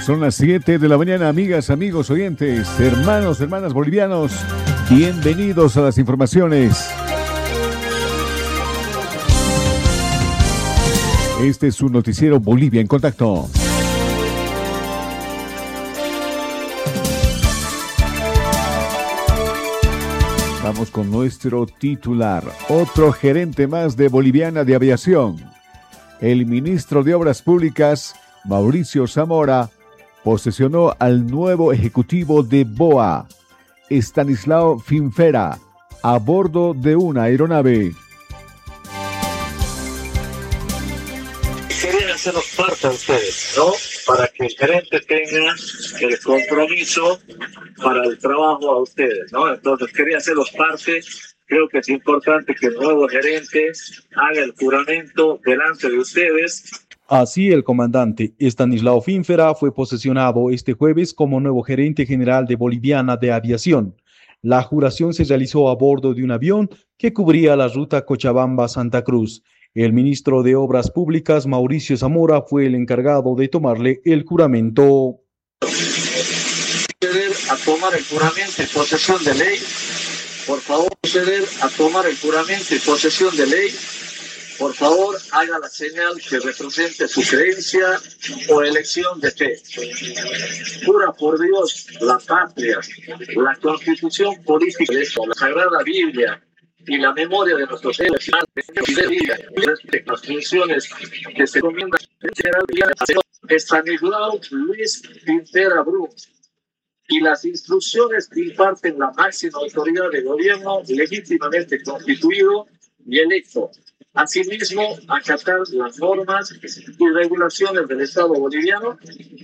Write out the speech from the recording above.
Son las 7 de la mañana, amigas, amigos, oyentes, hermanos, hermanas bolivianos. Bienvenidos a las informaciones. Este es su noticiero Bolivia en Contacto. Vamos con nuestro titular. Otro gerente más de Boliviana de Aviación. El ministro de Obras Públicas, Mauricio Zamora, posesionó al nuevo ejecutivo de BOA, Estanislao Finfera, a bordo de una aeronave. Querían hacerlos parte de ustedes, ¿no? Para que el gerente tenga el compromiso para el trabajo a ustedes, ¿no? Entonces quería hacerlos parte. Creo que es importante que el nuevo gerente haga el juramento delante de ustedes. Así, el comandante Estanislao Finfera fue posesionado este jueves como nuevo gerente general de Boliviana de Aviación. La juración se realizó a bordo de un avión que cubría la ruta Cochabamba-Santa Cruz. El ministro de Obras Públicas, Mauricio Zamora, fue el encargado de tomarle el juramento. Proceder a tomar el juramento y posesión de ley. Por favor, proceder a tomar el juramento y posesión de ley. Por favor, haga la señal que represente su creencia o elección de fe. Jura por Dios, la patria, la constitución política, la Sagrada Biblia y la memoria de nuestros héroes y las funciones que se comiendan a Estanislao Luis Finfera Brum y las instrucciones que imparten la máxima autoridad de gobierno legítimamente constituido y electo. Asimismo, acatar las normas y regulaciones del Estado boliviano